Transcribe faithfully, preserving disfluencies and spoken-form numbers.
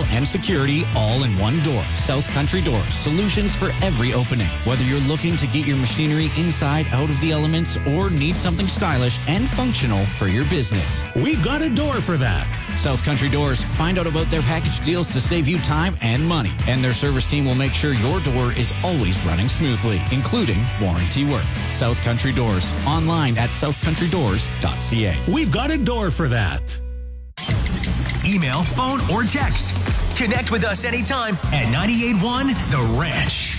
and security all in one door. South Country Doors, solutions for every opening. Whether you're looking to get your machinery inside, out of the elements, or need something stylish and functional for your business, we've got a door for that. South Country Doors. Find out about their package deals to save you time and money. And their service team will make sure your door is always running smoothly, including warranty work. South Country Doors. Online at south country doors dot c a. We've got a door for that. Email, phone, or text. Connect with us anytime at nine eight one The Ranch.